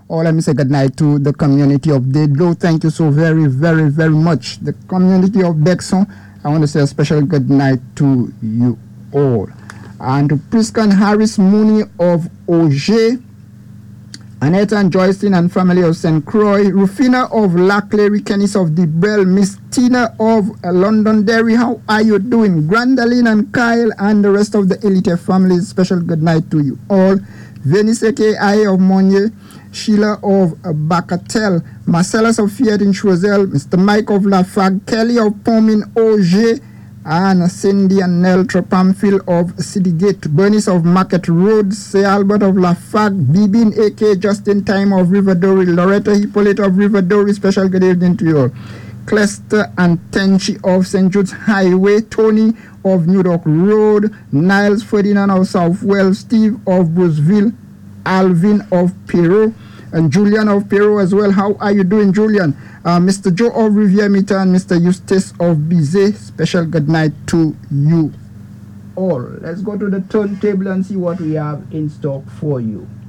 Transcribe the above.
All let me say good night to the community of Dedlo. Thank you so very, very, very much. The community of Bexon, I want to say a special good night to you all. And to Priscan Harris Mooney of Auger, Annette and Joycelyn and family of St. Croix, Rufina of Lackley, Kennis of the Bell, Miss Tina of Londonderry, how are you doing? Grandaline and Kyle and the rest of the Elite family, special good night to you all. Venice A.K.I. of Monnier, Sheila of Bacatel, Marcellus of Fiat in Choiseul, Mr. Mike of Lafag, Kelly of Pomin Auger, and Cindy and Nell Pamphil of Citygate, Bernice of Market Road, Say Albert of Lafag, Bibin A.K. Just in Time of Riverdori, Loretta Hippolyte of Riverdori, special good evening to you all. Clester and Tenchi of St. Jude's Highway, Tony of New York Road, Niles Ferdinand of South Wells, Steve of Bruceville, Alvin of Perot, and Julian of Perot as well. How are you doing, Julian? Mr. Joe of Rivière Mita and Mr. Eustace of Bizet, special good night to you all. Let's go to the turntable and see what we have in stock for you.